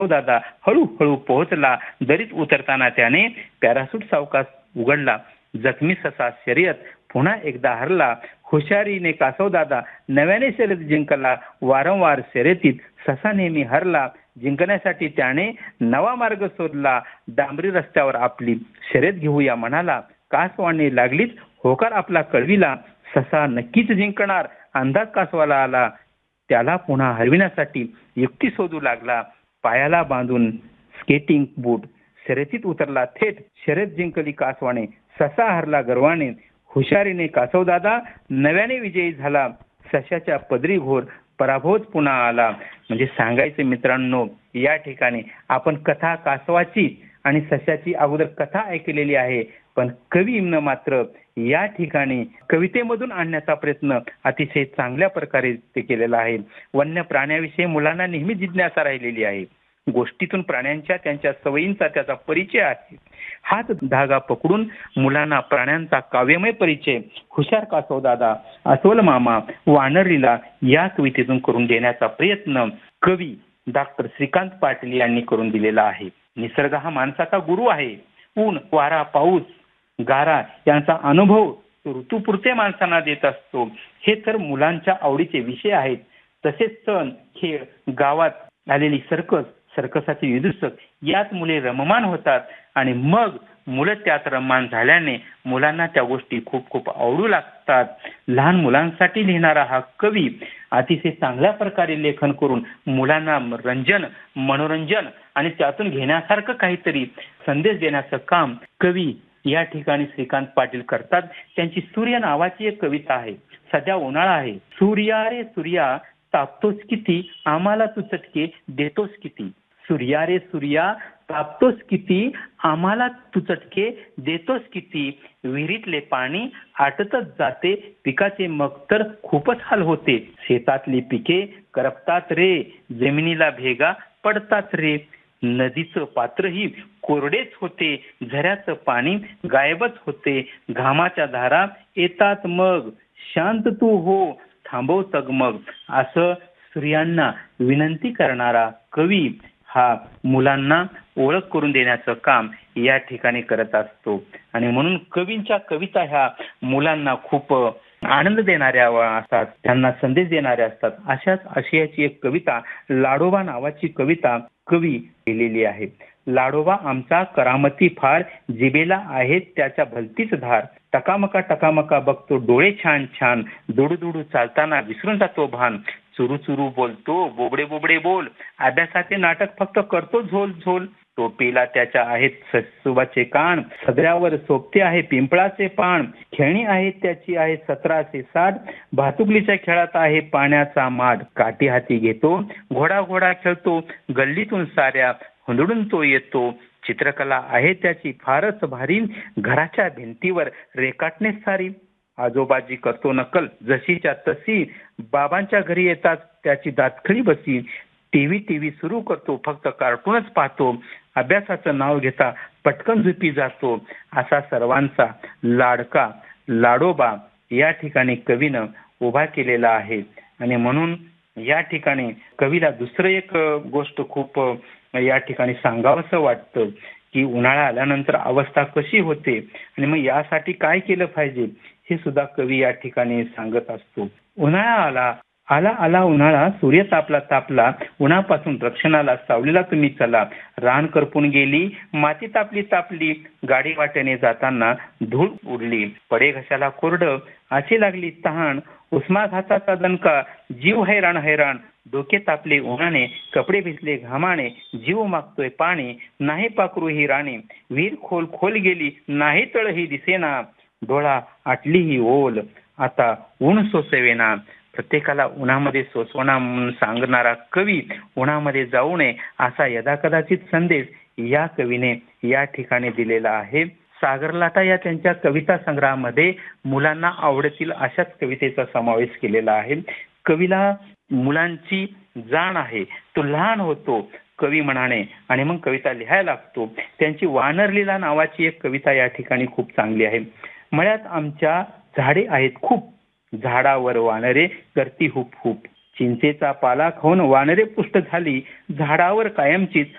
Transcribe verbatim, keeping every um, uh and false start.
दादा हळूहळू पोहोचला. दरीत उतरताना त्याने पॅरासूट सावकाश उघडला. जखमी ससा शर्यत पुन्हा एकदा हरला. हुशारीने कासवदादा नव्याने शर्यत जिंकला. वारंवार शर्यतीत ससा नेहमी हरला. जिंकण्यासाठी त्याने नवा मार्ग शोधला. डांबरी रस्त्यावर आपली शर्यत घेऊया म्हणाला. कासवाने लागलीच होकार आपला कळविला. ससा नक्कीच जिंकणार अंदाज कासवाला आला. त्याला पुन्हा हरविण्यासाठी युक्ती शोधू लागला. पायाला बांधून स्केटिंग बूट शर्यतीत उतरला थेट. शर्यत जिंकली कासवाने. ससा हरला गर्वाने. हुशारीने कासवदादा नव्याने विजयी झाला. सशाच्या पदरी घोर पराभवच पुन्हा आला. म्हणजे सांगायचे मित्रांनो, या ठिकाणी आपण कथा कासवाची आणि सशाची अगोदर कथा ऐकलेली आहे, पण कवीनं मात्र या ठिकाणी कवितेमधून आणण्याचा प्रयत्न अतिशय चांगल्या प्रकारे ते केलेला आहे. वन्य प्राण्याविषयी मुलांना नेहमी जिज्ञासा राहिलेली आहे. गोष्टीतून प्राण्यांच्या त्यांच्या सवयींचा त्याचा परिचय आहे. हाच धागा पकडून मुलांना प्राण्यांचा काव्यमय परिचय हुशार कासवदादा, अस्वल मामा, वानरलीला या कवितेतून करून देण्याचा प्रयत्न कवी डॉक्टर श्रीकांत पाटील यांनी करून दिलेला आहे. निसर्ग हा माणसाचा गुरु आहे. ऊन, वारा, पाऊस, गारा यांचा अनुभव ऋतूपुरते माणसांना देत असतो. हे तर मुलांच्या आवडीचे विषय आहेत. तसेच सण, खेळ, गावात आलेली सर्कस, सर्कसाचे विदूषक यात मुले रममान होतात आणि मग मुलं त्यात रममान झाल्याने मुलांना त्या गोष्टी खूप खूप आवडू लागतात. लहान मुलांसाठी लिहिणारा हा कवी अतिशय चांगल्या प्रकारे लेखन करून मुलांना रंजन, मनोरंजन आणि त्यातून घेण्यासारखं काहीतरी संदेश देण्याचं काम कवी या ठिकाणी श्रीकांत पाटील करतात. त्यांची सूर्य नावाची एक कविता आहे. सध्या उन्हाळा आहे. सूर्या रे सूर्या तापतोस किती, आम्हाला तू चटके देतोस किती. सूर्या रे सूर्या तापतोस किती, आम्हाला तू चटके देतोस किती. विहिरीतले पाणी आटतच जाते, पिकाचे मग तर खूपच हाल होते. शेतातली पिके करपतात रे, जमिनीला भेगा पडतात रे. नदीचं पात्रही कोरडेच होते, झऱ्याचं पाणी गायबच होते. घामाच्या धारा येतात मग, शांत तू हो, थांबव तगमग. असं स्त्रियांना विनंती करणारा कवी हा मुलांना ओळख करून देण्याचं काम या ठिकाणी करत असतो. आणि म्हणून कवींच्या कविता ह्या मुलांना खूप आनंद देणाऱ्या असतात, त्यांना संदेश देणाऱ्या असतात. अशाच आशयाची एक कविता लाडोबा नावाची कविता कवी लिहिलेली आहे. लाडोबा आमचा करामती फार, जिबेला आहेत त्याच्या भलतीच धार. टकामका टकामका बघतो डोळे छान छान, दुडू दुडू चालताना विसरून जातो भान. चुरू चुरू बोलतो बोबडे बोबडे बोल, अभ्यासाचे नाटक फक्त करतो झोल झोल. टोपीला त्याच्या आहेत ससुबाचे कान, सदऱ्यावर सोबते आहे पिंपळाचे पान. खेळणी आहेत त्याची आहे सतराशे साठ, भातुकलीच्या खेळात आहे पाण्याचा माठ. काठी हाती घेतो घोडा घोडा खेळतो, गल्लीतून साऱ्या हुंदडून तो येतो. चित्रकला आहे त्याची फारच भारी, घराच्या भिंतीवर रेखाटणे सारी. आजोबाजी करतो नकल जशीच्या तशी, बाबांच्या घरी येतात त्याची दातखळी बसी. टीव्ही टीव्ही सुरू करतो फक्त कार्टूनच पाहतो, अभ्यासाचं नाव घेता पटकन झोपी जातो. असा सर्वांचा लाडका लाडोबा या ठिकाणी कवीनं उभा केलेला आहे. आणि म्हणून या ठिकाणी कवीला दुसरं एक गोष्ट खूप या ठिकाणी सांगावंसं वाटतं की उन्हाळा आल्यानंतर अवस्था कशी होते आणि मग यासाठी काय केलं पाहिजे हे सुद्धा कवी या ठिकाणी सांगत असतो. उन्हाळा आला आला आला उन्हाळा, सूर्य तापला तापला, उन्हापासून रक्षणाला सावलीला तुम्ही चला. रान करपून गेली, माती तापली तापली, गाडी वाटेने जाताना धूळ उडली. पडे घशाला कोरड, अशी लागली तहान, उष्माघाताचा दणका, जीव हैराण हैराण. डोके तापले उन्हाने, कपडे भिजले घामाने, जीव मागतोय पाणी, नाही पाखरू ही राणी. विहीर खोल खोल गेली, नाही तळ ही दिसेना, डोळा आटली ही ओल, आता ऊन सोसवेना. प्रत्येकाला उन्हामध्ये सोसवणा म्हणून सांगणारा कवी उन्हामध्ये जाऊ नये असा यदाकदाचित संदेश या कवीने या ठिकाणी दिलेला आहे. सागरलाटा या त्यांच्या कविता संग्रहामध्ये मुलांना आवडतील अशाच कवितेचा समावेश केलेला आहे. कवीला मुलांची जाण आहे. तो लहान होतो कवी म्हणाने आणि मग कविता लिहायला लागतो. त्यांची वानरलीला नावाची एक कविता या ठिकाणी खूप चांगली आहे. मळ्यात आमच्या झाडे आहेत खूप, झाडावर वानरे करती हुप हुप. चिंचेचा पाला खाऊन वानरे पुष्ट झाली, झाडावर कायमचीच